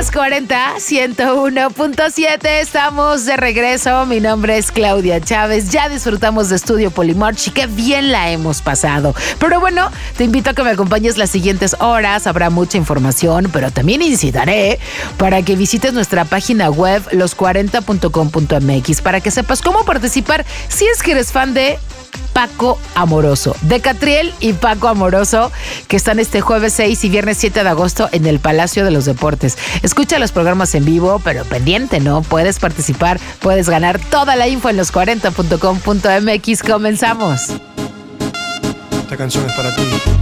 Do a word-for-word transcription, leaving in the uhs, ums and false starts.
Los cuarenta, ciento uno punto siete, estamos de regreso. Mi nombre es Claudia Chávez. Ya disfrutamos de Estudio Polymarch y qué bien la hemos pasado. Pero bueno, te invito a que me acompañes las siguientes horas. Habrá mucha información, pero también incitaré para que visites nuestra página web los cuarenta punto com punto m x para que sepas cómo participar si es que eres fan de Paco Amoroso, de Catriel y Paco Amoroso, que están este jueves seis y viernes siete de agosto en el Palacio de los Deportes. Escucha los programas en vivo, pero pendiente, ¿no? Puedes participar, puedes ganar toda la info en los cuarenta punto com punto m x. Comenzamos. Esta canción es para ti.